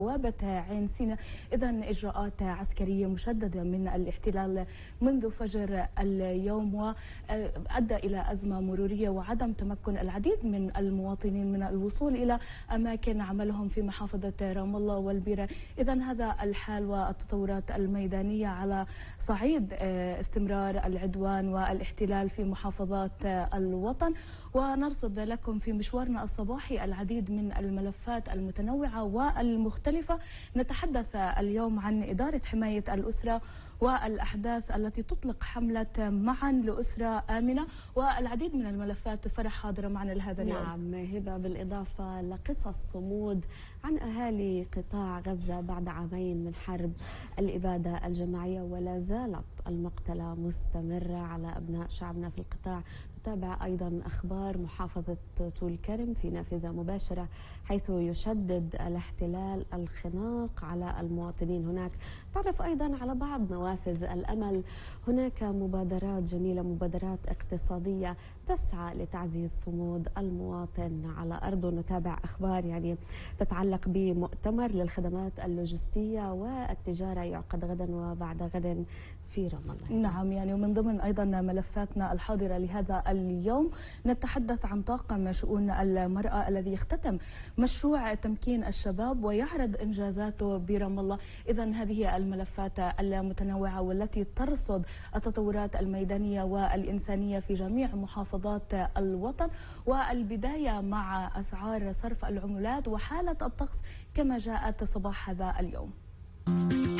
بوابة عين سيناء. إذا إجراءات عسكرية مشددة من الاحتلال منذ فجر اليوم، وأدى إلى أزمة مرورية وعدم تمكن العديد من المواطنين من الوصول إلى أماكن عملهم في محافظة رام الله والبيرة. إذا هذا الحال والتطورات الميدانية على صعيد استمرار العدوان والاحتلال في محافظات الوطن، ونرصد لكم في مشوارنا الصباحي العديد من الملفات المتنوعة والمختلفة. نتحدث اليوم عن إدارة حماية الأسرة والأحداث التي تطلق حملة معا لأسرة آمنة، والعديد من الملفات فرح حاضرة معنا لهذا اليوم. نعم هبة، بالإضافة لقصص صمود عن أهالي قطاع غزة بعد عامين من حرب الإبادة الجماعية، ولا زالت المقتلة مستمرة على أبناء شعبنا في القطاع. نتابع أيضا أخبار محافظة طول كرم في نافذة مباشرة، حيث يشدد الاحتلال الخناق على المواطنين هناك. تعرف أيضا على بعض نوافذ الأمل. هناك مبادرات جميلة، مبادرات اقتصادية تسعى لتعزيز صمود المواطن على أرضه. نتابع أخبار تتعلق بمؤتمر للخدمات اللوجستية والتجارة يعقد غدا وبعد غد في رام الله. نعم، ومن ضمن أيضا ملفاتنا الحاضرة لهذا اليوم نتحدث عن طاقم شؤون المرأة الذي يختتم مشروع تمكين الشباب ويعرض إنجازاته برام الله. إذا هذه الملفات المتنوعة والتي ترصد التطورات الميدانية والإنسانية في جميع محافظات الوطن، والبداية مع أسعار صرف العملات وحالة الطقس كما جاءت صباح هذا اليوم.